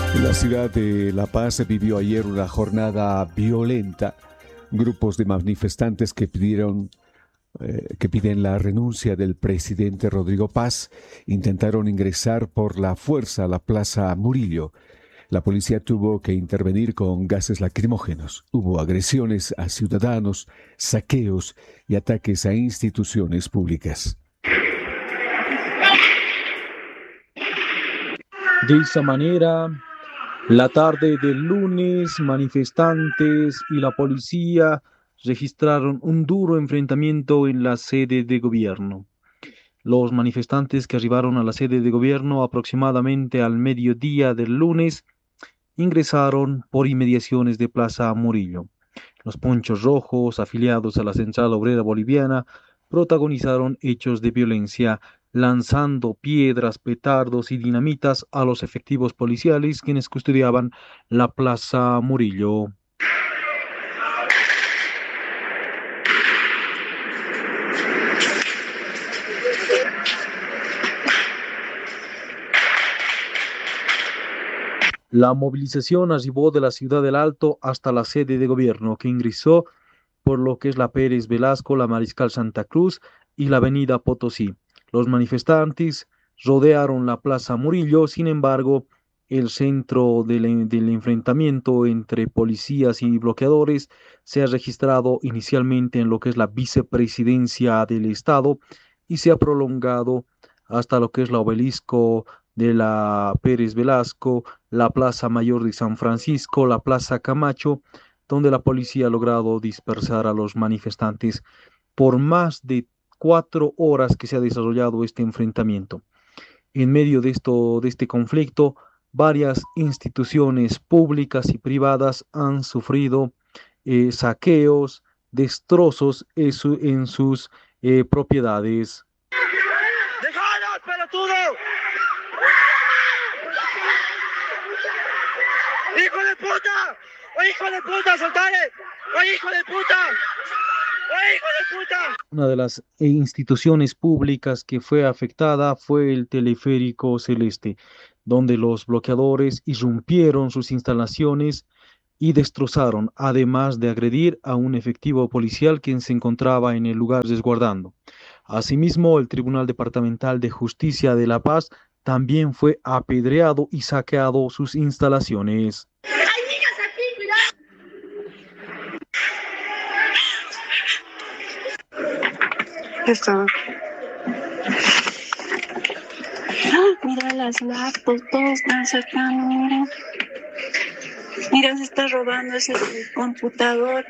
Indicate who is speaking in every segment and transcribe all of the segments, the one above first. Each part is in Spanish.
Speaker 1: En la ciudad de La Paz se vivió ayer una jornada violenta. Grupos de manifestantes que piden la renuncia del presidente Rodrigo Paz intentaron ingresar por la fuerza a la Plaza Murillo. La policía tuvo que intervenir con gases lacrimógenos. Hubo agresiones a ciudadanos, saqueos y ataques a instituciones públicas.
Speaker 2: De esa manera, la tarde del lunes, manifestantes y la policía registraron un duro enfrentamiento en la sede de gobierno. Los manifestantes que arribaron a la sede de gobierno aproximadamente al mediodía del lunes ingresaron por inmediaciones de Plaza Murillo. Los ponchos rojos, afiliados a la Central Obrera Boliviana, protagonizaron hechos de violencia, lanzando piedras, petardos y dinamitas a los efectivos policiales quienes custodiaban la Plaza Murillo. La movilización arribó de la ciudad del Alto hasta la sede de gobierno, que ingresó por lo que es la Pérez Velasco, la Mariscal Santa Cruz y la Avenida Potosí. Los manifestantes rodearon la Plaza Murillo, sin embargo, el centro del enfrentamiento entre policías y bloqueadores se ha registrado inicialmente en lo que es la vicepresidencia del Estado y se ha prolongado hasta lo que es la obelisco de la Pérez Velasco, la Plaza Mayor de San Francisco, la Plaza Camacho, donde la policía ha logrado dispersar a los manifestantes por más de 4 horas que se ha desarrollado este enfrentamiento. En medio de este conflicto, varias instituciones públicas y privadas han sufrido saqueos, destrozos en sus propiedades.
Speaker 3: ¡Dejanos, pelotudo! ¡Hijo de puta! ¡Oye, hijo de puta, soltale! ¡Oye, hijo de puta! ¡Oye, hijo de puta!
Speaker 2: Una de las instituciones públicas que fue afectada fue el Teleférico Celeste, donde los bloqueadores irrumpieron sus instalaciones y destrozaron, además de agredir a un efectivo policial quien se encontraba en el lugar resguardando. Asimismo, el Tribunal Departamental de Justicia de La Paz también fue apedreado y saqueado sus instalaciones.
Speaker 4: Esto. Mira las laptops, todos están sacando, mira. Mira, se está robando ese computador.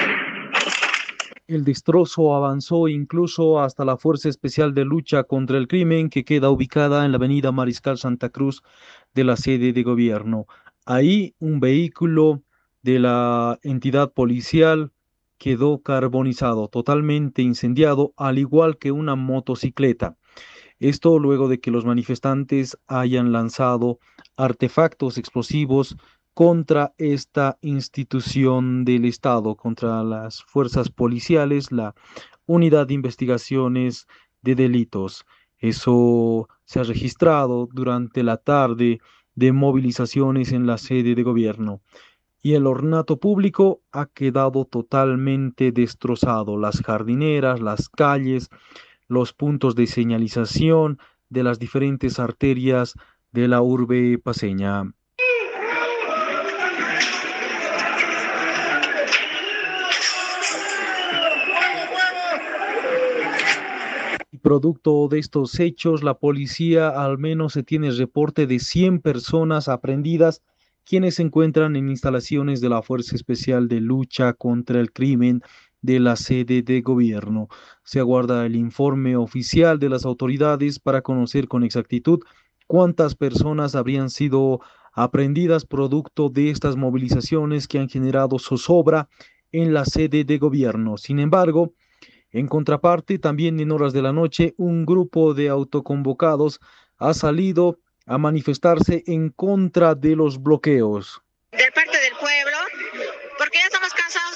Speaker 2: El destrozo avanzó incluso hasta la Fuerza Especial de Lucha contra el Crimen, que queda ubicada en la avenida Mariscal Santa Cruz de la sede de gobierno. Ahí un vehículo de la entidad policial quedó carbonizado, totalmente incendiado, al igual que una motocicleta. Esto luego de que los manifestantes hayan lanzado artefactos explosivos contra esta institución del Estado, contra las fuerzas policiales, la Unidad de Investigaciones de Delitos. Eso se ha registrado durante la tarde de movilizaciones en la sede de gobierno. Y el ornato público ha quedado totalmente destrozado. Las jardineras, las calles, los puntos de señalización de las diferentes arterias de la urbe paceña. Producto de estos hechos, la policía al menos se tiene reporte de 100 personas aprehendidas, quienes se encuentran en instalaciones de la Fuerza Especial de Lucha contra el Crimen de la sede de gobierno. Se aguarda el informe oficial de las autoridades para conocer con exactitud cuántas personas habrían sido aprehendidas producto de estas movilizaciones que han generado zozobra en la sede de gobierno. Sin embargo, en contraparte, también en horas de la noche, un grupo de autoconvocados ha salido a manifestarse en contra de los bloqueos.
Speaker 5: De parte del pueblo, porque ya estamos cansados del abuso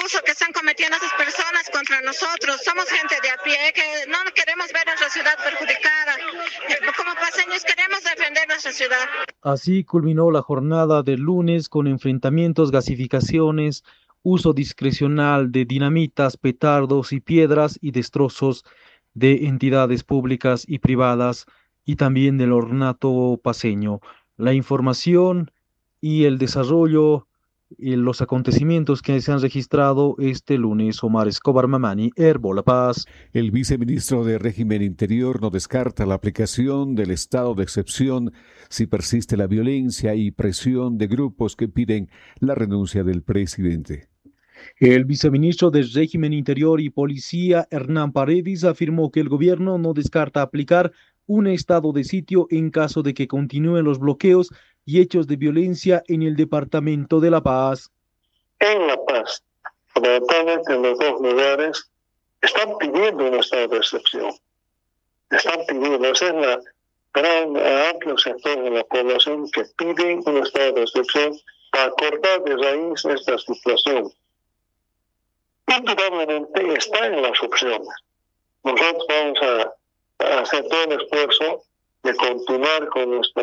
Speaker 4: abuso que están cometiendo esas personas contra nosotros. Somos gente de a pie que no queremos ver nuestra ciudad perjudicada. Como paseños queremos defender nuestra ciudad.
Speaker 2: Así culminó la jornada del lunes con enfrentamientos, gasificaciones, uso discrecional de dinamitas, petardos y piedras y destrozos de entidades públicas y privadas y también del ornato paceño. La información y el desarrollo y los acontecimientos que se han registrado este lunes. Omar Escobar Mamani, Herbo La Paz.
Speaker 1: El viceministro de Régimen Interior no descarta la aplicación del estado de excepción si persiste la violencia y presión de grupos que piden la renuncia del presidente.
Speaker 2: El viceministro de Régimen Interior y Policía, Hernán Paredes, afirmó que el gobierno no descarta aplicar un estado de sitio en caso de que continúen los bloqueos y hechos de violencia en el departamento de La Paz.
Speaker 5: En La Paz, fundamentalmente en los dos lugares, están pidiendo un estado de excepción. Están pidiendo, esa es la gran amplio sector de la población que piden un estado de excepción para cortar de raíz esta situación. Indudablemente está en las opciones. Nosotros vamos a hacer todo el esfuerzo de continuar con nuestro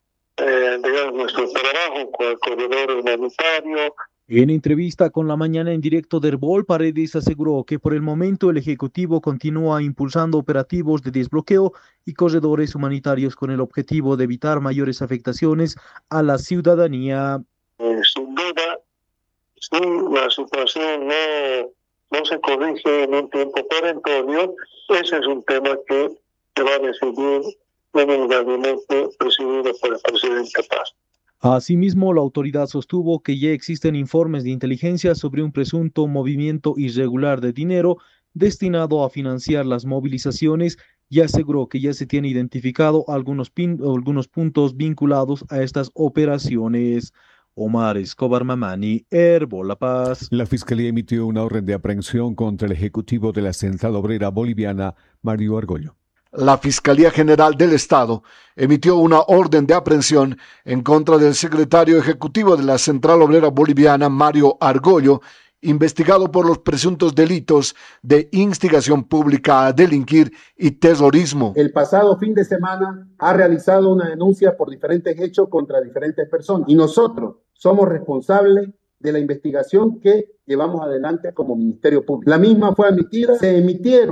Speaker 5: trabajo con el corredor humanitario.
Speaker 2: En entrevista con La Mañana en directo de Herbol, Paredes aseguró que por el momento el Ejecutivo continúa impulsando operativos de desbloqueo y corredores humanitarios con el objetivo de evitar mayores afectaciones a la ciudadanía.
Speaker 5: Sin duda, si la situación no se corrige en un tiempo perentorio, ese es un tema que se va a decidir en el gabinete presidido por el presidente Paz.
Speaker 2: Asimismo, la autoridad sostuvo que ya existen informes de inteligencia sobre un presunto movimiento irregular de dinero destinado a financiar las movilizaciones y aseguró que ya se tiene identificado algunos puntos vinculados a estas operaciones. Omar Escobar Mamani, Herbo La Paz.
Speaker 1: La Fiscalía emitió una orden de aprehensión contra el ejecutivo de la Central Obrera Boliviana, Mario Argollo.
Speaker 6: La Fiscalía General del Estado emitió una orden de aprehensión en contra del secretario ejecutivo de la Central Obrera Boliviana, Mario Argollo, investigado por los presuntos delitos de instigación pública a delinquir y terrorismo.
Speaker 7: El pasado fin de semana ha realizado una denuncia por diferentes hechos contra diferentes personas y nosotros somos responsables de la investigación que llevamos adelante como Ministerio Público. La misma fue emitida, se emitieron